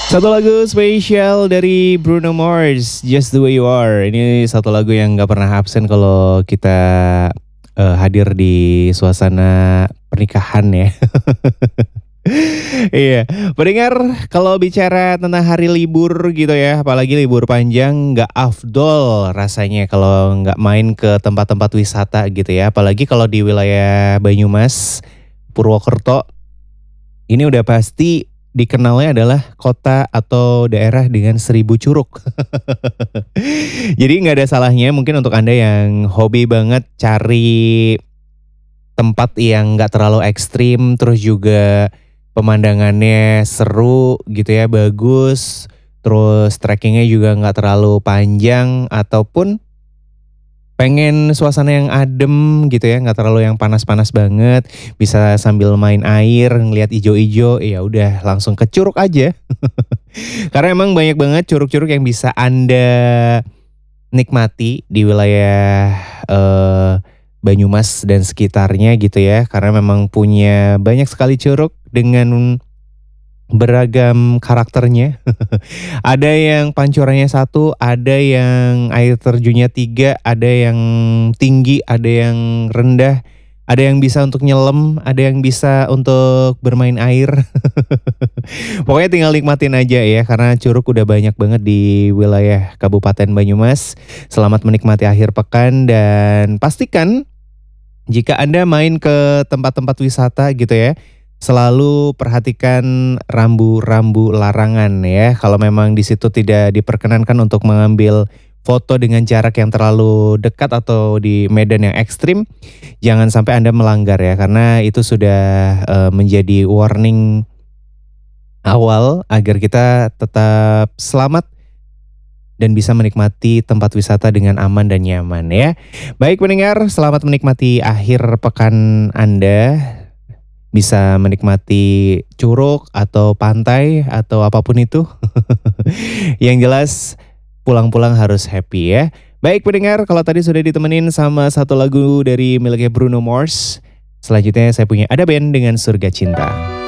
Satu lagu spesial dari Bruno Mars, Just the Way You Are. Ini satu lagu yang gak pernah absen kalau kita hadir di suasana pernikahan ya. Iya, pendengar, kalau bicara tentang hari libur gitu ya, apalagi libur panjang, nggak afdol rasanya kalau nggak main ke tempat-tempat wisata gitu ya. Apalagi kalau di wilayah Banyumas, Purwokerto, ini udah pasti dikenalnya adalah kota atau daerah dengan 1.000 curug. Jadi nggak ada salahnya mungkin untuk Anda yang hobi banget cari tempat yang nggak terlalu ekstrim, terus juga pemandangannya seru gitu ya, bagus, terus trekkingnya juga nggak terlalu panjang, ataupun pengen suasana yang adem gitu ya, nggak terlalu yang panas-panas banget, bisa sambil main air, ngeliat ijo-ijo, ya udah langsung ke Curug aja. Karena emang banyak banget curug-curug yang bisa Anda nikmati di wilayah Banyumas dan sekitarnya gitu ya, karena memang punya banyak sekali curug dengan beragam karakternya. Ada yang pancurannya satu, ada yang air terjunnya tiga, ada yang tinggi, ada yang rendah, ada yang bisa untuk nyelam, ada yang bisa untuk bermain air. Pokoknya tinggal nikmatin aja ya, karena curug udah banyak banget di wilayah Kabupaten Banyumas. Selamat menikmati akhir pekan dan pastikan jika Anda main ke tempat-tempat wisata gitu ya, selalu perhatikan rambu-rambu larangan ya. Kalau memang di situ tidak diperkenankan untuk mengambil foto dengan jarak yang terlalu dekat atau di medan yang ekstrim, jangan sampai Anda melanggar ya, karena itu sudah menjadi warning awal agar kita tetap selamat dan bisa menikmati tempat wisata dengan aman dan nyaman ya. Baik pendengar, selamat menikmati akhir pekan Anda. Bisa menikmati curug atau pantai atau apapun itu. Yang jelas pulang-pulang harus happy ya. Baik pendengar, kalau tadi sudah ditemenin sama satu lagu dari miliknya Bruno Mars. Selanjutnya saya punya Ada Band dengan Surga Cinta.